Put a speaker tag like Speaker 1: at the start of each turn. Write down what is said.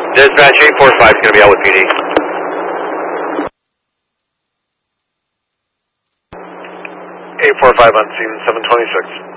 Speaker 1: Dispatch 845 is going to be out with PD. 845 on scene 726.